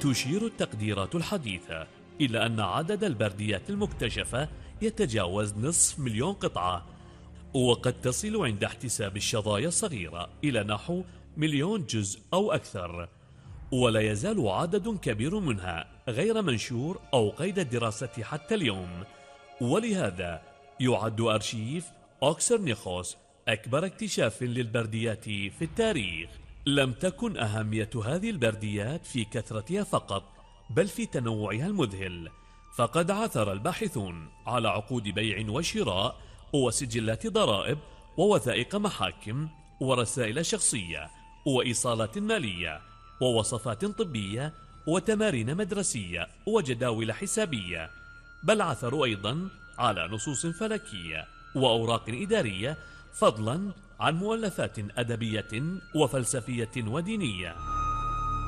تشير التقديرات الحديثة إلى أن عدد البرديات المكتشفة يتجاوز 500,000 قطعة، وقد تصل عند احتساب الشظايا الصغيرة إلى نحو 1,000,000 جزء أو أكثر، ولا يزال عدد كبير منها غير منشور أو قيد الدراسة حتى اليوم. ولهذا يعد أرشيف أوكسرنيخوس أكبر اكتشاف للبرديات في التاريخ. لم تكن أهمية هذه البرديات في كثرتها فقط، بل في تنوعها المذهل، فقد عثر الباحثون على عقود بيع وشراء وسجلات ضرائب ووثائق محاكم ورسائل شخصية وإيصالات مالية ووصفات طبية وتمارين مدرسية وجداول حسابية، بل عثروا أيضا على نصوص فلكية وأوراق إدارية، فضلا عن مؤلفات أدبية وفلسفية ودينية.